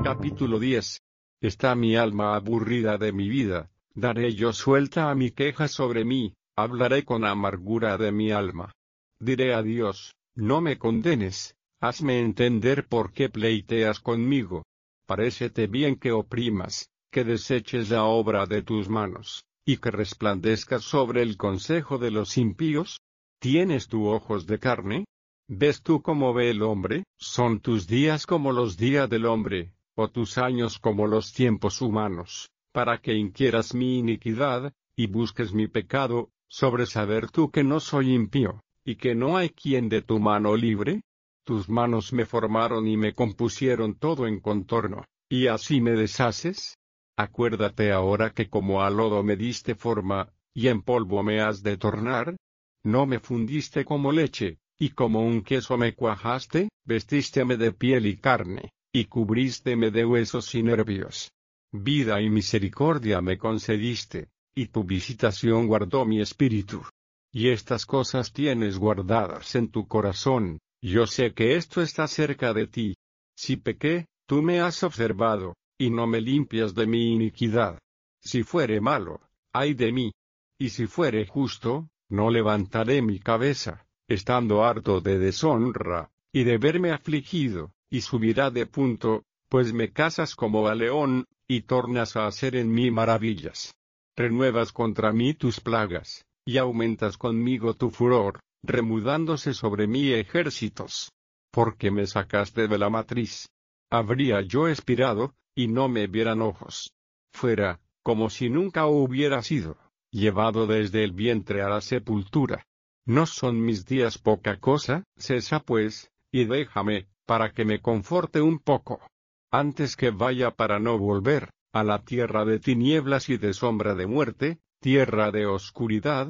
Capítulo 10. Está mi alma aburrida de mi vida, daré yo suelta a mi queja sobre mí, hablaré con amargura de mi alma. Diré a Dios, no me condenes, hazme entender por qué pleiteas conmigo. Parécete bien que oprimas, que deseches la obra de tus manos, y que resplandezcas sobre el consejo de los impíos. ¿Tienes tú ojos de carne? ¿Ves tú cómo ve el hombre? ¿Son tus días como los días del hombre, o tus años como los tiempos humanos, para que inquieras mi iniquidad, y busques mi pecado, sobre saber tú que no soy impío, y que no hay quien de tu mano libre? Tus manos me formaron y me compusieron todo en contorno, ¿y así me deshaces? Acuérdate ahora que como a lodo me diste forma, y en polvo me has de tornar. No me fundiste como leche, y como un queso me cuajaste, vestísteme de piel y carne, y cubrísteme de huesos y nervios. Vida y misericordia me concediste, y tu visitación guardó mi espíritu. Y estas cosas tienes guardadas en tu corazón, yo sé que esto está cerca de ti. Si pequé, tú me has observado, y no me limpias de mi iniquidad. Si fuere malo, ay de mí. Y si fuere justo, no levantaré mi cabeza, estando harto de deshonra, y de verme afligido, y subirá de punto, pues me cazas como a león, y tornas a hacer en mí maravillas. Renuevas contra mí tus plagas, y aumentas conmigo tu furor, remudándose sobre mí ejércitos. Porque me sacaste de la matriz. Habría yo expirado, y no me vieran ojos. Fuera, como si nunca hubiera sido llevado desde el vientre a la sepultura. ¿No son mis días poca cosa? Cesa pues, y déjame, para que me conforte un poco. Antes que vaya para no volver, a la tierra de tinieblas y de sombra de muerte, tierra de oscuridad,